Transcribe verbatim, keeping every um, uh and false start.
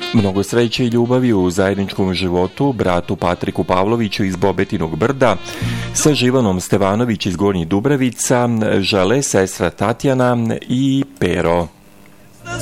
Mnogo sreće i ljubavi u zajedničkom životu bratu Patriku Pavloviću iz Bobetinog Brda sa Živanom Stevanović iz Gornjih Dubravica žele sestra Tatjana i Pero.